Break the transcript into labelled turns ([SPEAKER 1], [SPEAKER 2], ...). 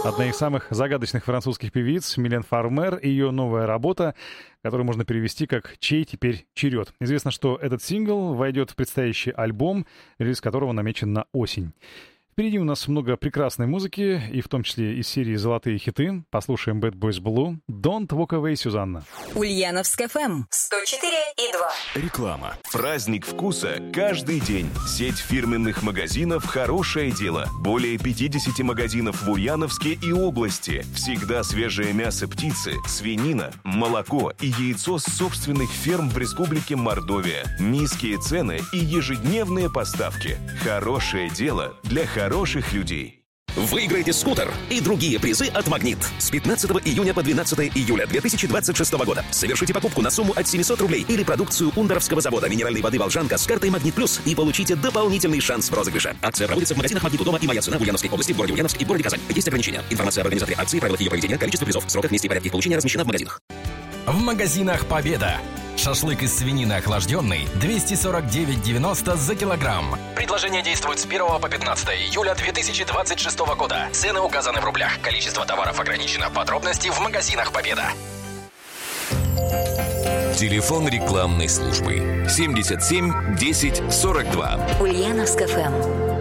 [SPEAKER 1] Одна из самых загадочных французских певиц Милен Фармер и ее новая работа, которую можно перевести как «Чей теперь черед?». Известно, что этот сингл войдет в предстоящий альбом, релиз которого намечен на осень. Впереди у нас много прекрасной музыки, и в том числе из серии «Золотые хиты». Послушаем Bad Boys Blue, Don't Walk Away, Сюзанна.
[SPEAKER 2] Ульяновск ФМ 104,2.
[SPEAKER 3] Реклама. Праздник вкуса каждый день. Сеть фирменных магазинов «Хорошее дело». Более 50 магазинов в Ульяновске и области. Всегда свежее мясо птицы, свинина, молоко и яйцо с собственных ферм в Республике Мордовия. Низкие цены и ежедневные поставки. «Хорошее дело» для хороших людей.
[SPEAKER 4] Выиграйте скутер и другие призы от «Магнит». С 15 июня по 12 июля 2026 года совершите покупку на сумму от 700 рублей или продукцию Ундеровского завода минеральной воды «Волжанка» с картой «Магнит Плюс» и получите дополнительный шанс в розыгрыше. Акция проводится в магазинах «Магнит» у дома и «Моя цена» в Ульяновской области, в городе Ульяновск и в городе Казань. Есть ограничения. Информация об организаторе акции, правилах ее проведения, количестве призов, сроках, месте и порядке их получения размещена в магазинах.
[SPEAKER 5] В магазинах «Победа». Шашлык из свинины охлажденный 249,90 за килограмм. Предложение действует с 1 по 15 июля 2026 года. Цены указаны в рублях. Количество товаров ограничено. Подробности в магазинах «Победа».
[SPEAKER 6] Телефон рекламной службы 77 10 42.
[SPEAKER 2] Ульяновск ФМ